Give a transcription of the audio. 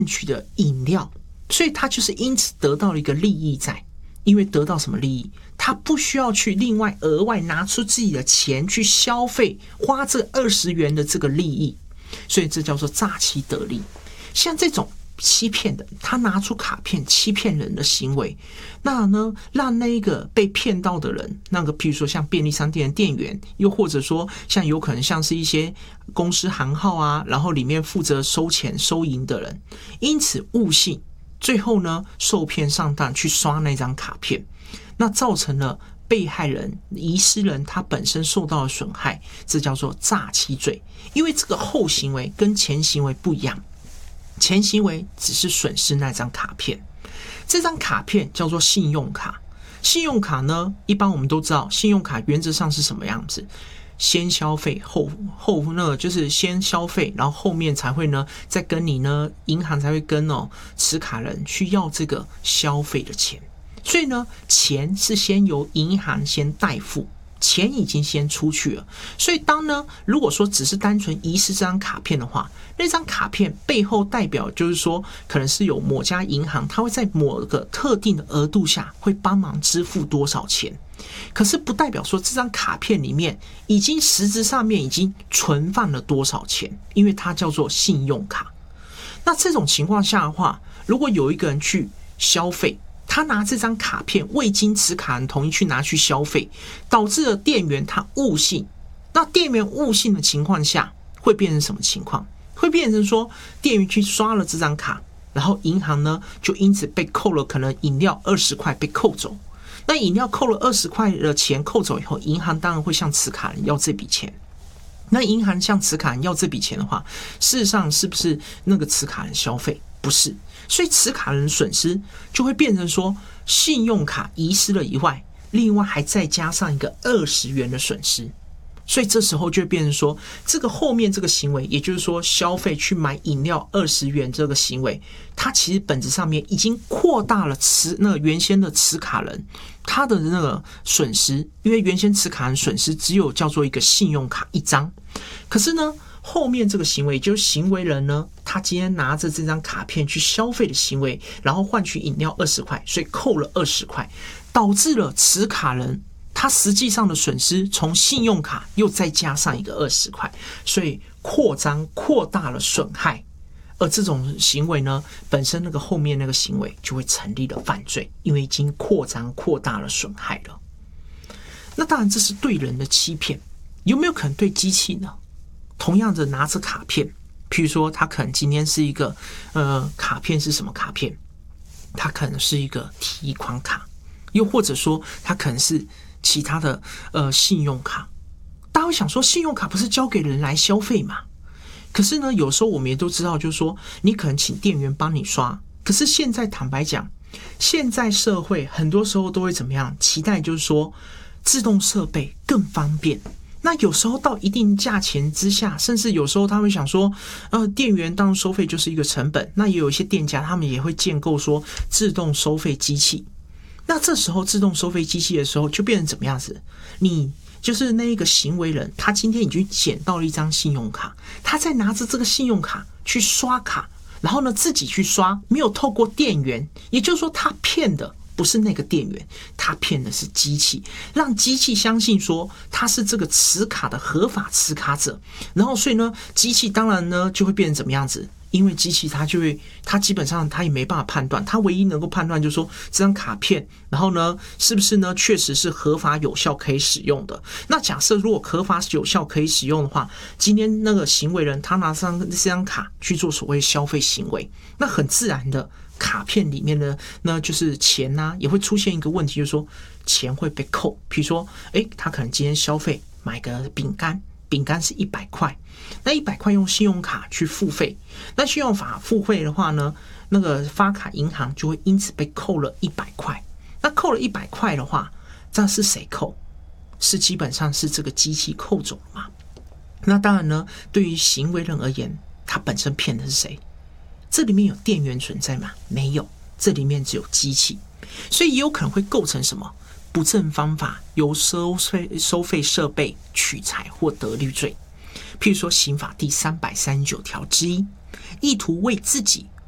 取的饮料，所以他就是因此得到了一个利益在。因为得到什么利益，他不需要去另外额外拿出自己的钱去消费，花这20元的这个利益，所以这叫做诈欺得利。像这种欺骗的，他拿出卡片欺骗人的行为，那呢，让那个被骗到的人，那个譬如说像便利商店的店员，又或者说像有可能像是一些公司行号啊，然后里面负责收钱收银的人，因此误信，最后呢受骗上当去刷那张卡片，那造成了被害人遗失人他本身受到了损害，这叫做诈欺罪。因为这个后行为跟前行为不一样，前行为只是损失那张卡片，这张卡片叫做信用卡。信用卡呢，一般我们都知道，信用卡原则上是什么样子？先消费后呢，就是先消费，然后后面才会呢，再跟你呢，银行才会跟持卡人去要这个消费的钱。所以呢，钱是先由银行先代付，钱已经先出去了。所以当呢，如果说只是单纯遗失这张卡片的话，那张卡片背后代表就是说，可能是有某家银行，它会在某个特定的额度下会帮忙支付多少钱。可是不代表说这张卡片里面已经实质上面已经存放了多少钱，因为它叫做信用卡。那这种情况下的话，如果有一个人去消费，他拿这张卡片未经持卡人同意去拿去消费，导致了店员他误信。那店员误信的情况下会变成什么情况？会变成说店员去刷了这张卡，然后银行呢就因此被扣了可能饮料20块被扣走。那饮料扣了20块的钱扣走以后，银行当然会向持卡人要这笔钱。那银行向持卡人要这笔钱的话，事实上是不是那个持卡人消费？不是。所以持卡人损失就会变成说，信用卡遗失了以外，另外还再加上一个20元的损失。所以这时候就会变成说，这个后面这个行为，也就是说消费去买饮料20元这个行为，它其实本质上面已经扩大了那个原先的持卡人他的那个损失，因为原先持卡人损失只有叫做一个信用卡一张，可是呢后面这个行为，就是行为人呢，他今天拿着这张卡片去消费的行为，然后换取饮料20块，所以扣了20块，导致了持卡人他实际上的损失从信用卡又再加上一个20块，所以扩大了损害。而这种行为呢，本身那个后面那个行为就会成立了犯罪，因为已经扩大了损害了。那当然这是对人的欺骗，有没有可能对机器呢？同样的拿着卡片，譬如说他可能今天是一个卡片是什么卡片？它可能是一个提款卡，又或者说它可能是其他的信用卡。大家会想说，信用卡不是交给人来消费嘛？可是呢，有时候我们也都知道，就是说你可能请店员帮你刷，可是现在坦白讲，现在社会很多时候都会怎么样？期待就是说自动设备更方便。那有时候到一定价钱之下，甚至有时候他会想说，店员当然收费就是一个成本。那也有一些店家他们也会建构说自动收费机器。那这时候自动收费机器的时候，就变成怎么样子？你就是那一个行为人，他今天已经捡到了一张信用卡，他再拿着这个信用卡去刷卡，然后呢自己去刷，没有透过店员，也就是说他骗的不是那个店员，他骗的是机器，让机器相信说他是这个持卡的合法持卡者，然后所以呢，机器当然呢就会变成怎么样子？因为机器它基本上它也没办法判断，它唯一能够判断就是说这张卡片，然后呢是不是呢确实是合法有效可以使用的。那假设如果合法有效可以使用的话，今天那个行为人他拿上这张卡去做所谓消费行为，那很自然的卡片里面的呢就是钱啊也会出现一个问题，就是说钱会被扣。比如说他可能今天消费买个饼干是100块，那100块用信用卡去付费，那信用卡付费的话呢，那个发卡银行就会因此被扣了100块。那扣了100块的话，这是谁扣？是基本上是这个机器扣走了嘛？那当然呢，对于行为人而言，他本身骗的是谁？这里面有店员存在吗？没有，这里面只有机器，所以也有可能会构成什么？不正方法由收费设备取财或得利罪。譬如说刑法第339条之一，意图为自己